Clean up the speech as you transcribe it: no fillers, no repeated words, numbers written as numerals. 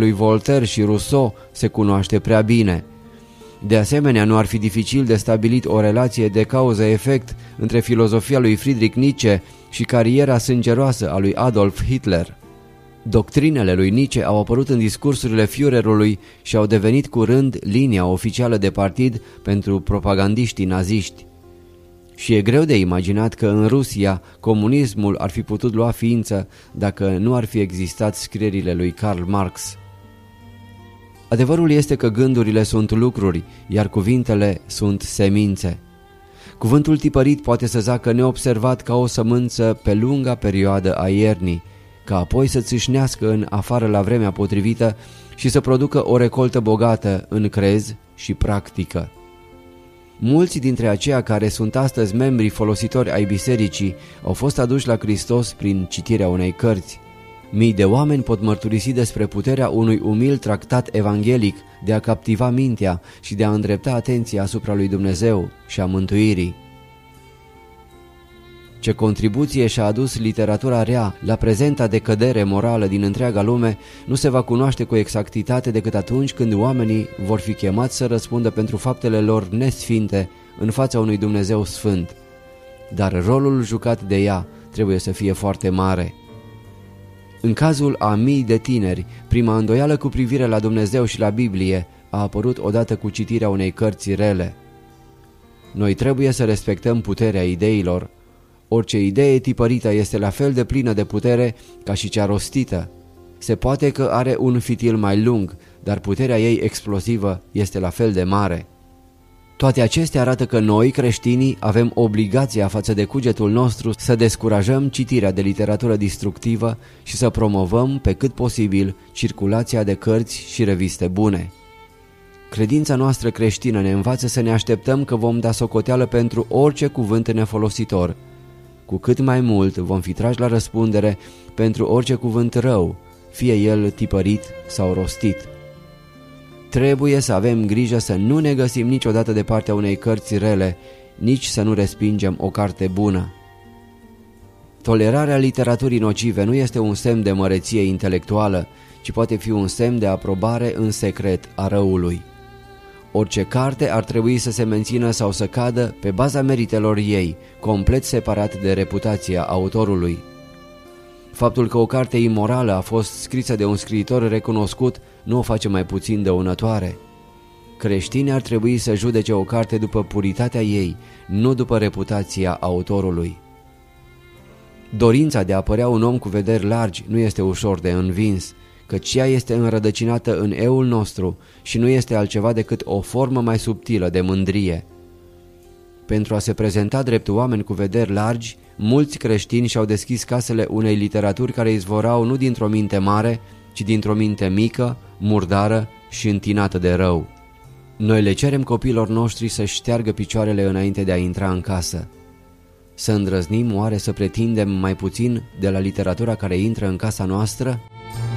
lui Voltaire și Rousseau se cunoaște prea bine. De asemenea, nu ar fi dificil de stabilit o relație de cauză-efect între filozofia lui Friedrich Nietzsche și cariera sângeroasă a lui Adolf Hitler. Doctrinele lui Nietzsche au apărut în discursurile Führerului și au devenit curând linia oficială de partid pentru propagandiștii naziști. Și e greu de imaginat că în Rusia comunismul ar fi putut lua ființă dacă nu ar fi existat scrierile lui Karl Marx. Adevărul este că gândurile sunt lucruri, iar cuvintele sunt semințe. Cuvântul tipărit poate să zacă neobservat ca o sămânță pe lunga perioadă a iernii, ca apoi să țâșnească în afară la vremea potrivită și să producă o recoltă bogată în crez și practică. Mulți dintre aceia care sunt astăzi membri folositori ai bisericii au fost aduși la Hristos prin citirea unei cărți. Mii de oameni pot mărturisi despre puterea unui umil tractat evanghelic de a captiva mintea și de a îndrepta atenția asupra lui Dumnezeu și a mântuirii. Ce contribuție și-a adus literatura rea la prezenta decădere morală din întreaga lume nu se va cunoaște cu exactitate decât atunci când oamenii vor fi chemați să răspundă pentru faptele lor nesfinte în fața unui Dumnezeu sfânt. Dar rolul jucat de ea trebuie să fie foarte mare. În cazul a mii de tineri, prima îndoială cu privire la Dumnezeu și la Biblie a apărut odată cu citirea unei cărți rele. Noi trebuie să respectăm puterea ideilor. Orice idee tipărită este la fel de plină de putere ca și cea rostită. Se poate că are un fitil mai lung, dar puterea ei explozivă este la fel de mare. Toate acestea arată că noi, creștinii, avem obligația față de cugetul nostru să descurajăm citirea de literatură distructivă și să promovăm pe cât posibil circulația de cărți și reviste bune. Credința noastră creștină ne învață să ne așteptăm că vom da socoteală pentru orice cuvânt nefolositor. Cu cât mai mult vom fi trași la răspundere pentru orice cuvânt rău, fie el tipărit sau rostit. Trebuie să avem grijă să nu ne găsim niciodată de partea unei cărți rele, nici să nu respingem o carte bună. Tolerarea literaturii nocive nu este un semn de măreție intelectuală, ci poate fi un semn de aprobare în secret a răului. Orice carte ar trebui să se mențină sau să cadă pe baza meritelor ei, complet separat de reputația autorului. Faptul că o carte imorală a fost scrisă de un scriitor recunoscut nu o face mai puțin dăunătoare. Creștinii ar trebui să judece o carte după puritatea ei, nu după reputația autorului. Dorința de a părea un om cu vederi largi nu este ușor de învins, căci ea este înrădăcinată în eul nostru și nu este altceva decât o formă mai subtilă de mândrie. Pentru a se prezenta drept oameni cu vederi largi, mulți creștini și-au deschis casele unei literaturi care izvorau nu dintr-o minte mare, ci dintr-o minte mică, murdară și întinată de rău. Noi le cerem copiilor noștri să-și șteargă picioarele înainte de a intra în casă. Să îndrăznim oare să pretindem mai puțin de la literatura care intră în casa noastră?